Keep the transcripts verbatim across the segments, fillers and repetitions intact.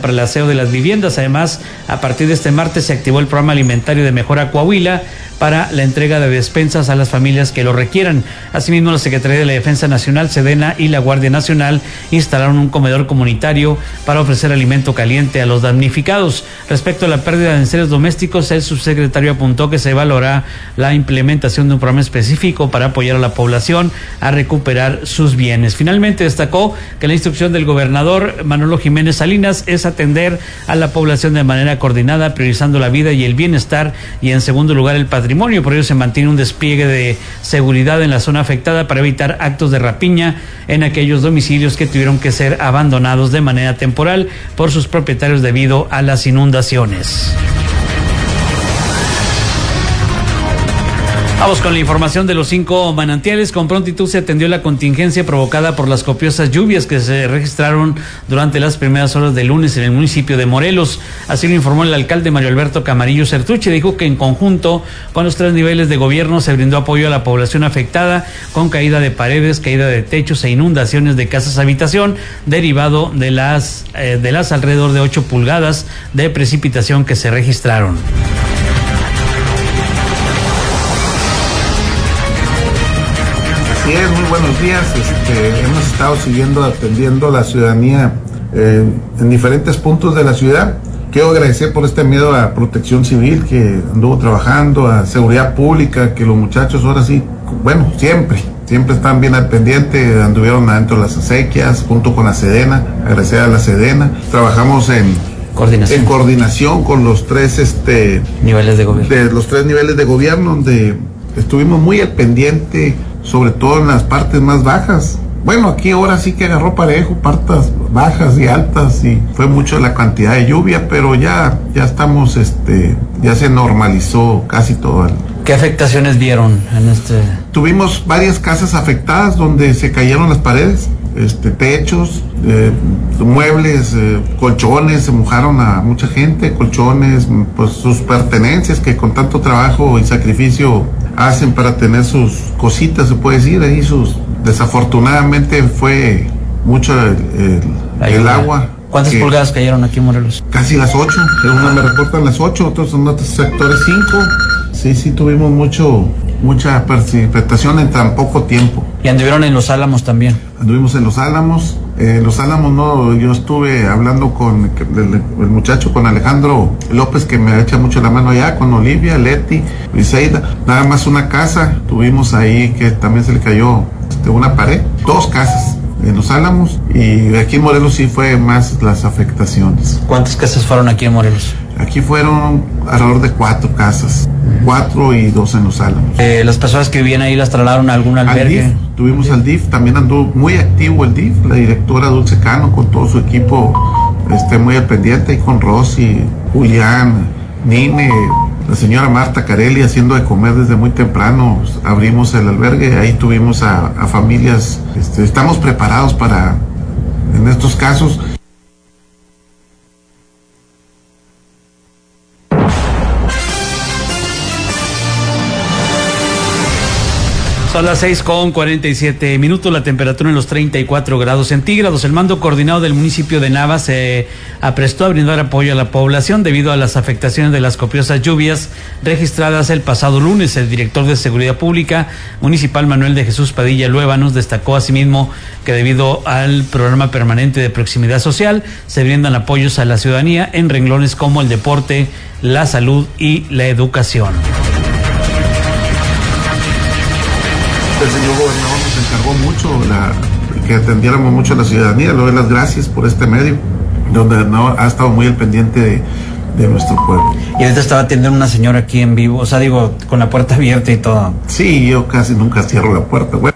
para el aseo de las viviendas. Además, a partir de este martes se activó el programa alimentario de Mejora Coahuila para la entrega de despensas a las familias que lo requieran. Asimismo, la Secretaría de la Defensa Nacional, Sedena y la Guardia Nacional instalaron un comedor comunitario para ofrecer alimento caliente a los damnificados. Respecto a la pérdida de enseres domésticos, el subsecretario apuntó que se valorará la implementación de un programa específico para apoyar a la población a recuperar sus bienes. Finalmente, destacó que la instrucción del gobernador Manolo Jiménez Salinas es atender a la población de manera coordinada, priorizando la vida y el bienestar, y en segundo lugar el patrimonio. Por ello se mantiene un despliegue de seguridad en la zona afectada para evitar actos de rapiña en aquellos domicilios que tuvieron que ser abandonados de manera temporal por sus propietarios debido a las inundaciones. Vamos con la información de los cinco manantiales. Con prontitud se atendió la contingencia provocada por las copiosas lluvias que se registraron durante las primeras horas del lunes en el municipio de Morelos. Así lo informó el alcalde Mario Alberto Camarillo Certuche. Dijo que en conjunto con los tres niveles de gobierno se brindó apoyo a la población afectada con caída de paredes, caída de techos e inundaciones de casas habitación derivado de las, eh, de las alrededor de ocho pulgadas de precipitación que se registraron. Así es, muy buenos días. Este, hemos estado siguiendo atendiendo a la ciudadanía eh, en diferentes puntos de la ciudad. Quiero agradecer por este medio a Protección Civil que anduvo trabajando, a Seguridad Pública, que los muchachos ahora sí, bueno, siempre, siempre están bien al pendiente, anduvieron adentro de las acequias, junto con la Sedena, agradecer a la Sedena. Trabajamos en coordinación, en coordinación con los tres este, niveles de gobierno. De los tres niveles de gobierno, donde estuvimos muy al pendiente, sobre todo en las partes más bajas. Bueno, aquí ahora sí que agarró parejo, partes bajas y altas, y fue mucho la cantidad de lluvia, pero ya, ya estamos, este, ya se normalizó casi todo. ¿Qué afectaciones vieron en este? Tuvimos varias casas afectadas donde se cayeron las paredes, este, techos, eh, muebles, eh, colchones, se mojaron a mucha gente, colchones, pues sus pertenencias que con tanto trabajo y sacrificio hacen para tener sus cositas, se puede decir, ahí sus, desafortunadamente fue mucho el, el, el agua. ¿Cuántas pulgadas cayeron aquí en Morelos? Casi las ocho, unos me reportan las ocho, otros en otros sectores cinco. Sí, sí tuvimos mucho, mucha precipitación en tan poco tiempo. ¿Y anduvieron en Los Álamos también? Anduvimos en Los Álamos, eh, Los Álamos no, yo estuve hablando con el, el muchacho, con Alejandro López, que me echa mucho la mano allá, con Olivia, Leti, Briseida, nada más una casa, tuvimos ahí que también se le cayó este, una pared, dos casas en Los Álamos, y aquí en Morelos sí fue más las afectaciones. ¿Cuántas casas fueron aquí en Morelos? Aquí fueron alrededor de cuatro casas, cuatro y dos en Los Álamos. Eh, ¿Las personas que vivían ahí las trasladaron a algún albergue? Al D I F, tuvimos al D I F, también andó muy activo el D I F, la directora Dulce Cano con todo su equipo, este, muy al pendiente, y con Rosy, Julián, Nine, la señora Marta Carelli haciendo de comer desde muy temprano. Abrimos el albergue, ahí tuvimos a, a familias, este, estamos preparados para, en estos casos. Son las seis con cuarenta y siete minutos, la temperatura en los treinta y cuatro grados centígrados. El mando coordinado del municipio de Navas se aprestó a brindar apoyo a la población debido a las afectaciones de las copiosas lluvias registradas el pasado lunes. El director de Seguridad Pública municipal, Manuel de Jesús Padilla Luébanos, destacó asimismo que debido al programa permanente de proximidad social se brindan apoyos a la ciudadanía en renglones como el deporte, la salud y la educación. El señor gobernador nos encargó mucho la, que atendiéramos mucho a la ciudadanía. Le doy las gracias por este medio, donde no, ha estado muy al pendiente de, de nuestro pueblo. Y ahorita estaba atendiendo una señora aquí en vivo, o sea, digo, con la puerta abierta y todo. Sí, yo casi nunca cierro la puerta, bueno.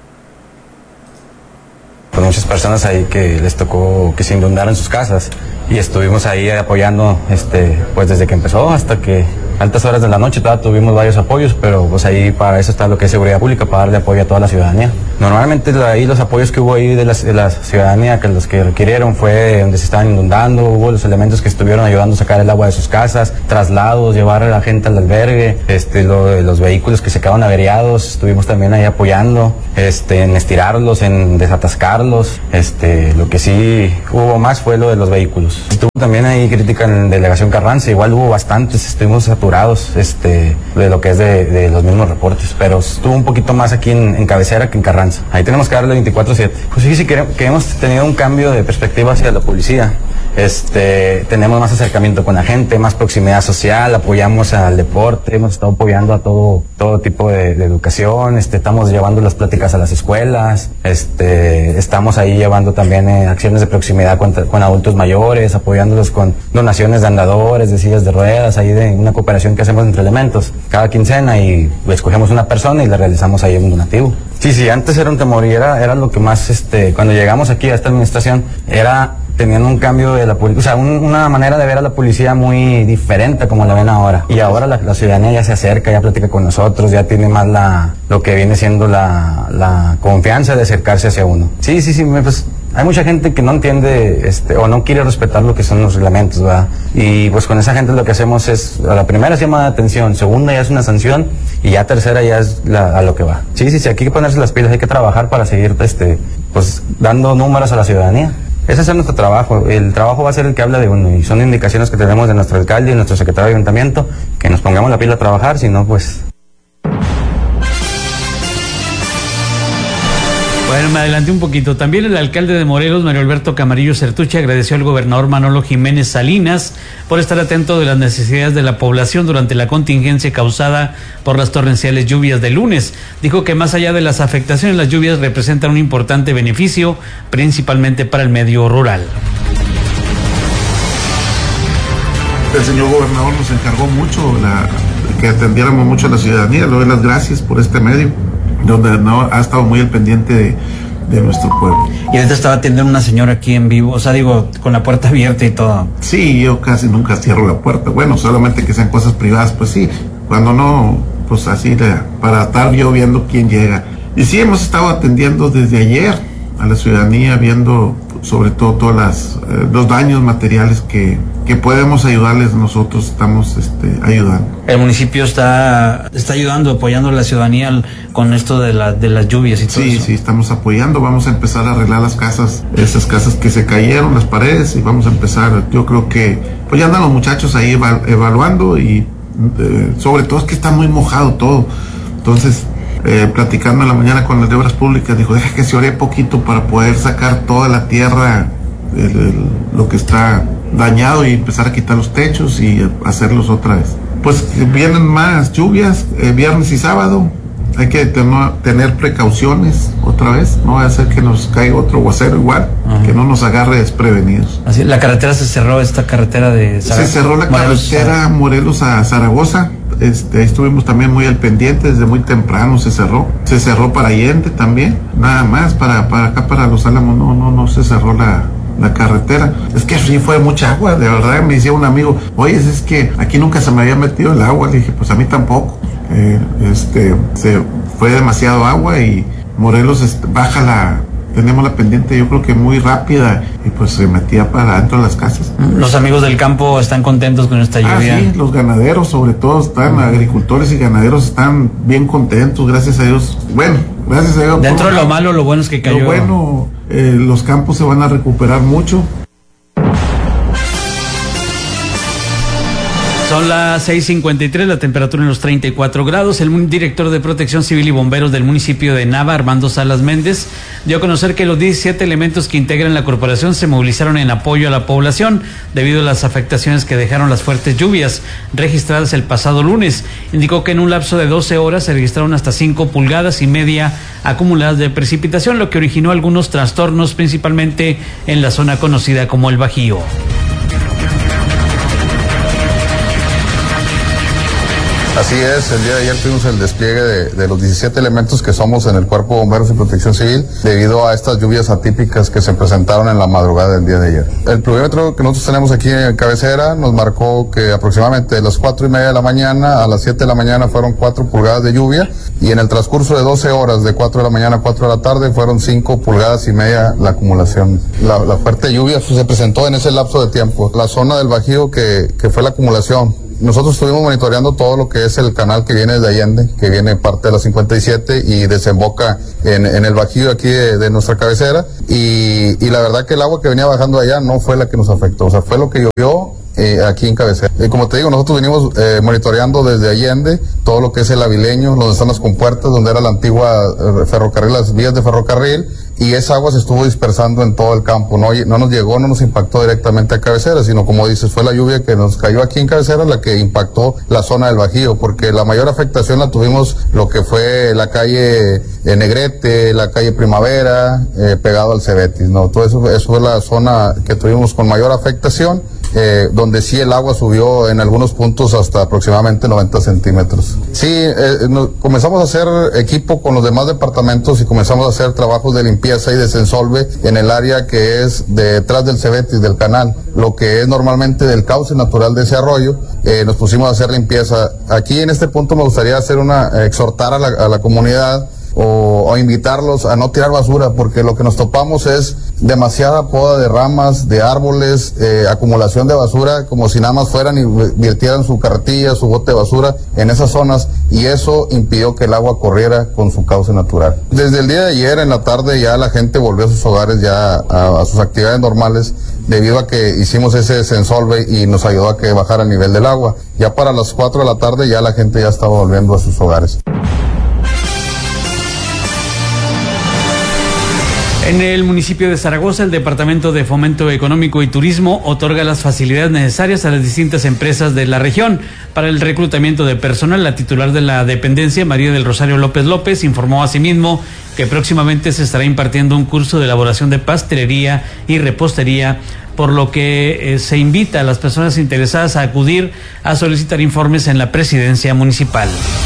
Con muchas personas ahí que les tocó que se inundaran sus casas, y estuvimos ahí apoyando, este, pues desde que empezó hasta que altas horas de la noche todavía tuvimos varios apoyos, pero pues ahí para eso está lo que es Seguridad Pública, para darle apoyo a toda la ciudadanía. Normalmente ahí los apoyos que hubo ahí de la, de la ciudadanía, que los que requirieron fue donde se estaban inundando, hubo los elementos que estuvieron ayudando a sacar el agua de sus casas, traslados, llevar a la gente al albergue, este, lo, los vehículos que se quedaron averiados, estuvimos también ahí apoyando, este, en estirarlos, en desatascarlos, este, lo que sí hubo más fue lo de los vehículos. Estuvo también ahí crítica en Delegación Carranza, igual hubo bastantes, estuvimos saturados, este, de lo que es de, de los mismos reportes, pero estuvo un poquito más aquí en, en Cabecera que en Carranza. Ahí tenemos que darle veinticuatro siete. Pues sí, sí que, que hemos tenido un cambio de perspectiva hacia la policía. Este, tenemos más acercamiento con la gente, más proximidad social, apoyamos al deporte, hemos estado apoyando a todo, todo tipo de, de educación, este, estamos llevando las pláticas a las escuelas, este, estamos ahí llevando también eh, acciones de proximidad con, con adultos mayores, apoyándolos con donaciones de andadores, de sillas de ruedas, ahí de una cooperación que hacemos entre elementos, cada quincena, y escogemos una persona y le realizamos ahí un donativo. Sí, sí, antes era un temor y era, era lo que más, este, cuando llegamos aquí a esta administración, era teniendo un cambio de la policía, o sea, un, una manera de ver a la policía muy diferente como la ven ahora. Y ahora la, la ciudadanía ya se acerca, ya platica con nosotros, ya tiene más la, lo que viene siendo la, la confianza de acercarse hacia uno. Sí, sí, sí, pues hay mucha gente que no entiende, este, o no quiere respetar lo que son los reglamentos, ¿verdad? Y pues con esa gente lo que hacemos es, a la primera se llama de atención, segunda ya es una sanción, y ya tercera ya es la, a lo que va. Sí, sí, sí, aquí hay que ponerse las pilas, hay que trabajar para seguir, este, pues dando números a la ciudadanía. Ese es nuestro trabajo, el trabajo va a ser el que habla de uno, y son indicaciones que tenemos de nuestro alcalde y nuestro secretario de ayuntamiento, que nos pongamos la pila a trabajar, si no, pues... Bueno, me adelanté un poquito. También el alcalde de Morelos, Mario Alberto Camarillo Certuche, agradeció al gobernador Manolo Jiménez Salinas por estar atento de las necesidades de la población durante la contingencia causada por las torrenciales lluvias de lunes. Dijo que más allá de las afectaciones, las lluvias representan un importante beneficio, principalmente para el medio rural. El señor gobernador nos encargó mucho la, que atendiéramos mucho a la ciudadanía. Le doy las gracias por este medio, donde no ha estado muy al pendiente de, de nuestro pueblo. Y ahorita estaba atendiendo una señora aquí en vivo, o sea, digo, con la puerta abierta y todo. Sí, yo casi nunca cierro la puerta. Bueno, solamente que sean cosas privadas, pues sí. Cuando no, pues así, de, para estar yo viendo quién llega. Y sí, hemos estado atendiendo desde ayer a la ciudadanía, viendo sobre todo todos las, eh, los daños materiales que, que podemos ayudarles, nosotros estamos este, ayudando. El municipio está, está ayudando, apoyando a la ciudadanía con esto de, la, de las lluvias y todo sí, eso. Sí, sí, estamos apoyando, vamos a empezar a arreglar las casas, esas casas que se cayeron, las paredes, y vamos a empezar, yo creo que, pues ya andan los muchachos ahí eval, evaluando, y eh, sobre todo es que está muy mojado todo, entonces... Eh, platicando en la mañana con las de Obras Públicas, dijo, deja que se ore poquito para poder sacar toda la tierra, el, el, lo que está dañado, y empezar a quitar los techos y hacerlos otra vez. Pues vienen más lluvias, eh, viernes y sábado, hay que ten- tener precauciones otra vez, no va a ser que nos caiga otro aguacero igual, uh-huh. que no nos agarre desprevenidos. Así, la carretera se cerró, esta carretera de Zaragoza. Se cerró la Morelos, carretera Morelos a Zaragoza. Este, estuvimos también muy al pendiente, desde muy temprano se cerró, se cerró para Allende también, nada más, para, para acá, para Los Álamos, no, no, no se cerró la, la carretera. Es que sí fue mucha agua, de verdad. Me decía un amigo, oye, es que aquí nunca se me había metido el agua. Le dije, pues a mí tampoco. Eh, este, se fue demasiado agua, y Morelos este, baja la... Tenemos la pendiente, yo creo que muy rápida, y pues se metía para dentro de las casas. Los amigos del campo están contentos con esta lluvia. Ah, sí, los ganaderos sobre todo están, uh-huh. agricultores y ganaderos están bien contentos, gracias a Dios. Bueno, gracias a Dios. Dentro de lo malo, lo bueno es que cayó. Lo bueno, eh, los campos se van a recuperar mucho. Son las seis cincuenta y tres, la temperatura en los treinta y cuatro grados. El director de Protección Civil y Bomberos del municipio de Nava, Armando Salas Méndez, dio a conocer que los diecisiete elementos que integran la corporación se movilizaron en apoyo a la población debido a las afectaciones que dejaron las fuertes lluvias registradas el pasado lunes. Indicó que en un lapso de doce horas se registraron hasta cinco pulgadas y media acumuladas de precipitación, lo que originó algunos trastornos, principalmente en la zona conocida como el Bajío. Así es, el día de ayer tuvimos el despliegue de, de los diecisiete elementos que somos en el Cuerpo de Bomberos y Protección Civil debido a estas lluvias atípicas que se presentaron en la madrugada del día de ayer. El pluviómetro que nosotros tenemos aquí en cabecera nos marcó que aproximadamente de las cuatro y media de la mañana a las siete de la mañana fueron cuatro pulgadas de lluvia y en el transcurso de doce horas, de cuatro de la mañana a cuatro de la tarde, fueron cinco pulgadas y media la acumulación. La, la fuerte lluvia se presentó en ese lapso de tiempo. La zona del Bajío que, que fue la acumulación. Nosotros estuvimos monitoreando todo lo que es el canal que viene de Allende, que viene parte de la cincuenta y siete y desemboca en, en el Bajío aquí de, de nuestra cabecera. Y, y la verdad que el agua que venía bajando allá no fue la que nos afectó, o sea, fue lo que llovió eh, aquí en cabecera. Y como te digo, nosotros venimos eh, monitoreando desde Allende todo lo que es el Avileño, donde están las compuertas, donde era la antigua eh, ferrocarril, las vías de ferrocarril. Y esa agua se estuvo dispersando en todo el campo, no, no nos llegó, no nos impactó directamente a cabecera, sino como dices, fue la lluvia que nos cayó aquí en cabecera la que impactó la zona del Bajío, porque la mayor afectación la tuvimos lo que fue la calle eh, Negrete, la calle Primavera, eh, pegado al Cebetis, ¿no? Todo eso, eso fue la zona que tuvimos con mayor afectación. Eh, donde sí el agua subió en algunos puntos hasta aproximadamente noventa centímetros. Sí, eh, no, comenzamos a hacer equipo con los demás departamentos y comenzamos a hacer trabajos de limpieza y desensolve en el área que es detrás del Cebetis, del canal, lo que es normalmente del cauce natural de ese arroyo. Eh, nos pusimos a hacer limpieza. Aquí en este punto me gustaría hacer una, eh, exhortar a la, a la comunidad O, o invitarlos a no tirar basura, porque lo que nos topamos es demasiada poda de ramas, de árboles, eh, acumulación de basura, como si nada más fueran y virtieran su carretilla, su bote de basura en esas zonas, y eso impidió que el agua corriera con su cauce natural. Desde el día de ayer en la tarde ya la gente volvió a sus hogares, ya a, a sus actividades normales, debido a que hicimos ese desensolve y nos ayudó a que bajara el nivel del agua. Ya para las cuatro de la tarde ya la gente ya estaba volviendo a sus hogares. En el municipio de Zaragoza, el Departamento de Fomento Económico y Turismo otorga las facilidades necesarias a las distintas empresas de la región para el reclutamiento de personal. La titular de la dependencia, María del Rosario López López, informó asimismo que próximamente se estará impartiendo un curso de elaboración de pastelería y repostería, por lo que eh, se invita a las personas interesadas a acudir a solicitar informes en la presidencia municipal.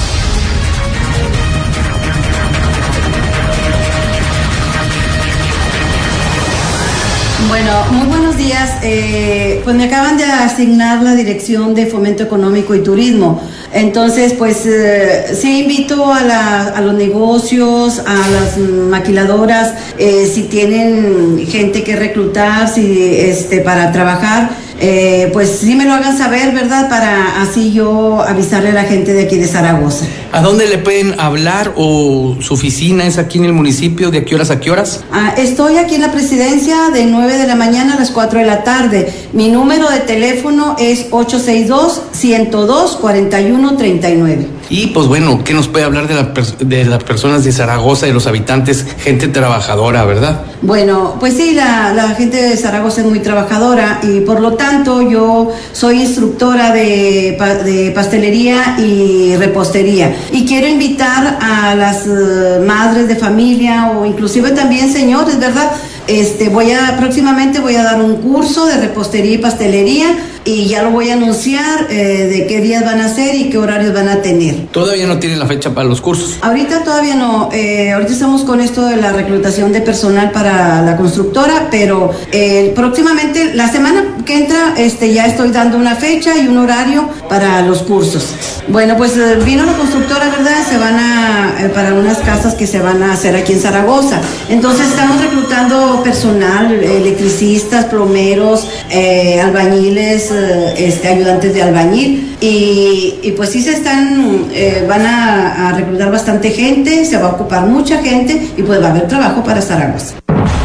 Bueno, muy buenos días. Eh, pues me acaban de asignar la Dirección de Fomento Económico y Turismo. Entonces, pues eh, sí invito a, la, a los negocios, a las maquiladoras, eh, si tienen gente que reclutar, si este para trabajar, eh, pues sí me lo hagan saber, ¿verdad? Para así yo avisarle a la gente de aquí de Zaragoza. ¿A dónde le pueden hablar o su oficina es aquí en el municipio? ¿De qué horas a qué horas? Ah, estoy aquí en la presidencia de nueve de la mañana a las cuatro de la tarde. Mi número de teléfono es ocho seis dos, ciento dos, cuarenta y uno treinta y nueve. Y pues bueno, ¿qué nos puede hablar de, la pers- de las personas de Zaragoza, de los habitantes, gente trabajadora, verdad? Bueno, pues sí, la, la gente de Zaragoza es muy trabajadora y por lo tanto yo soy instructora de, de pastelería y repostería. Y quiero invitar a las uh, madres de familia o inclusive también señores, ¿verdad? Este, voy a, próximamente voy a dar un curso de repostería y pastelería y ya lo voy a anunciar eh, de qué días van a ser y qué horarios van a tener. ¿Todavía no tienen la fecha para los cursos? Ahorita todavía no, eh, ahorita estamos con esto de la reclutación de personal para la constructora, pero eh, próximamente, la semana que entra, este, ya estoy dando una fecha y un horario para los cursos. Bueno, pues eh, vino la constructora, ¿verdad? Se van a, eh, para unas casas que se van a hacer aquí en Zaragoza. Entonces estamos reclutando personal, electricistas, plomeros, eh, albañiles, eh, este, ayudantes de albañil y, y pues sí se están, eh, van a, a reclutar bastante gente, se va a ocupar mucha gente y pues va a haber trabajo para Zaragoza.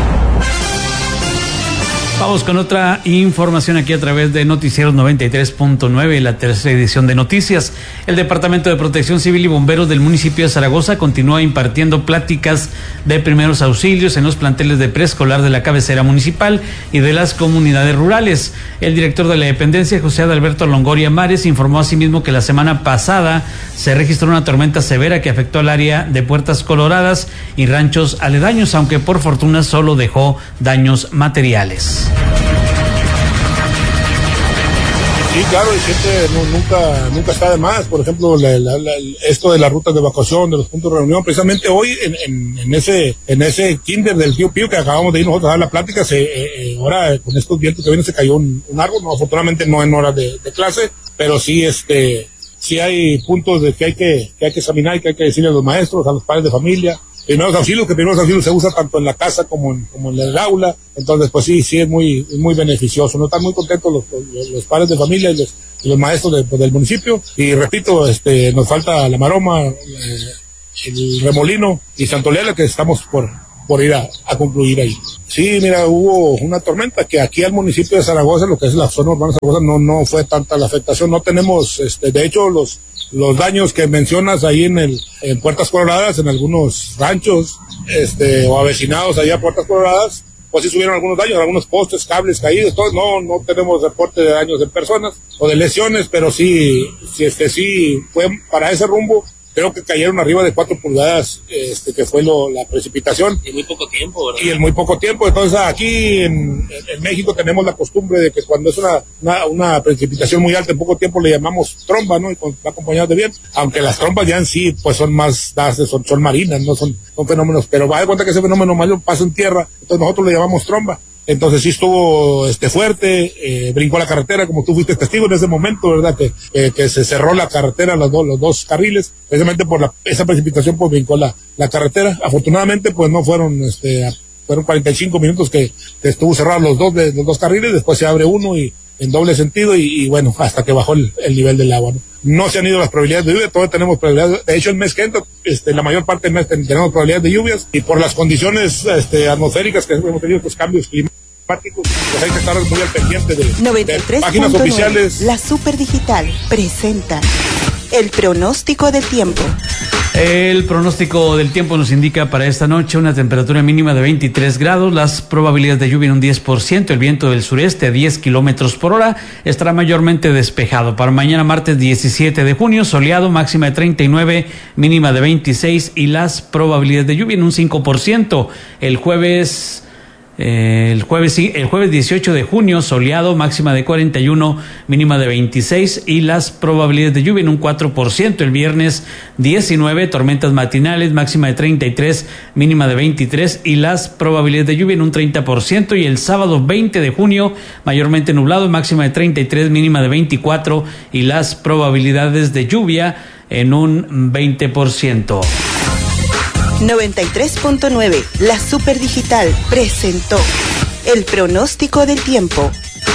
Vamos con otra información aquí a través de Noticieros noventa y tres punto nueve, la tercera edición de noticias. El Departamento de Protección Civil y Bomberos del municipio de Zaragoza continúa impartiendo pláticas de primeros auxilios en los planteles de preescolar de la cabecera municipal y de las comunidades rurales. El director de la dependencia, José Adalberto Longoria Mares, informó asimismo que la semana pasada se registró una tormenta severa que afectó al área de Puertas Coloradas y ranchos aledaños, aunque por fortuna solo dejó daños materiales. Sí, claro, y siempre no, nunca nunca está de más. Por ejemplo, la, la, la, esto de las rutas de evacuación, de los puntos de reunión, precisamente hoy en, en, en ese en ese kinder del tío Pío que acabamos de ir nosotros a dar la plática, se, eh, eh, ahora con estos vientos que vienen se cayó un, un árbol, no, afortunadamente no en horas de, de clase, pero sí este sí hay puntos de que hay que, que hay que examinar y que hay que decirle a los maestros, a los padres de familia. Primeros auxilios, que primeros auxilios se usa tanto en la casa como en, como en el aula, entonces pues sí, sí es muy, es muy beneficioso, no están muy contentos los, los, los padres de familia y los, y los maestros de, pues, del municipio, y repito, este, nos falta la Maroma, eh, el Remolino y Santolera, que estamos por, por ir a, a concluir ahí. Sí, mira, hubo una tormenta que aquí al municipio de Zaragoza, lo que es la zona urbana de Zaragoza, no, no fue tanta la afectación, no tenemos, este, de hecho, los los daños que mencionas ahí en el en Puertas Coloradas, en algunos ranchos este o avecinados allá a Puertas Coloradas, pues sí subieron algunos daños, algunos postes, cables caídos, todo. No no tenemos reporte de daños de personas o de lesiones, pero sí sí este sí fue para ese rumbo. Creo que cayeron arriba de cuatro pulgadas, este, que fue lo, la precipitación. Y muy poco tiempo, ¿verdad? Y en muy poco tiempo. Entonces, aquí en, en México tenemos la costumbre de que cuando es una, una, una precipitación muy alta, en poco tiempo le llamamos tromba, ¿no? Y con, va acompañado de viento. Aunque las trombas ya en sí, pues son más, son, son marinas, no son, son fenómenos. Pero va a dar cuenta que ese fenómeno mayor pasa en tierra, entonces nosotros le llamamos tromba. Entonces sí estuvo este fuerte, eh, brincó la carretera, como tú fuiste testigo en ese momento, ¿verdad? Que, eh, que se cerró la carretera, los, do, los dos carriles, precisamente por la, esa precipitación, pues brincó la, la carretera. Afortunadamente, pues no fueron, este, fueron cuarenta y cinco minutos que, que estuvo cerrado los dos, de, los dos carriles, después se abre uno y en doble sentido y, y bueno, hasta que bajó el, el nivel del agua, ¿no? No se han ido las probabilidades de lluvia, todavía tenemos probabilidades, de hecho el mes que entra, este, la mayor parte del mes tenemos probabilidades de lluvias, y por las condiciones este, atmosféricas que hemos tenido, estos cambios climáticos, pues hay que estar muy al pendiente de, de páginas oficiales. La Super Digital presenta el pronóstico del tiempo. El pronóstico del tiempo nos indica para esta noche una temperatura mínima de veintitrés grados, las probabilidades de lluvia en un diez por ciento, el viento del sureste a diez kilómetros por hora, estará mayormente despejado. Para mañana martes diecisiete de junio, soleado, máxima de treinta y nueve, mínima de veintiséis y las probabilidades de lluvia en un cinco por ciento. El jueves... Eh, el jueves el jueves dieciocho de junio, soleado, máxima de cuarenta y uno, mínima de veintiséis y las probabilidades de lluvia en un cuatro por ciento. El viernes diecinueve, tormentas matinales, máxima de treinta y tres, mínima de veintitrés y las probabilidades de lluvia en un treinta por ciento. Y el sábado veinte de junio, mayormente nublado, máxima de treinta y tres, mínima de veinticuatro y las probabilidades de lluvia en un veinte por ciento. noventa y tres punto nueve, la Super Digital presentó el pronóstico del tiempo.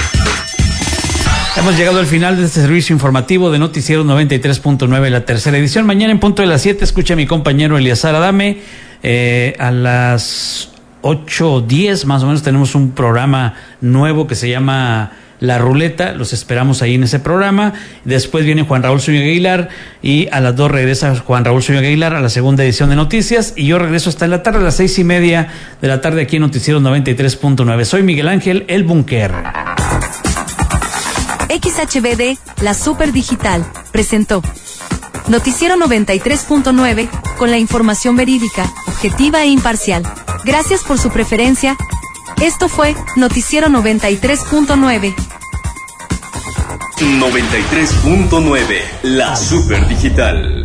Hemos llegado al final de este servicio informativo de Noticiero noventa y tres punto nueve, la tercera edición. Mañana en punto de las siete, escucha a mi compañero Eliazar Adame. Eh, a las ocho diez más o menos tenemos un programa nuevo que se llama La Ruleta, los esperamos ahí en ese programa. Después viene Juan Raúl Zúñiga Aguilar y a las dos regresa Juan Raúl Zúñiga Aguilar a la segunda edición de Noticias y yo regreso hasta la tarde, a las seis y media de la tarde aquí en Noticiero noventa y tres punto nueve. Soy Miguel Ángel, el Bunker. X H B D, la Super Digital, presentó Noticiero noventa y tres punto nueve con la información verídica, objetiva e imparcial. Gracias por su preferencia. Esto fue Noticiero noventa y tres punto nueve. noventa y tres punto nueve, la Super Digital.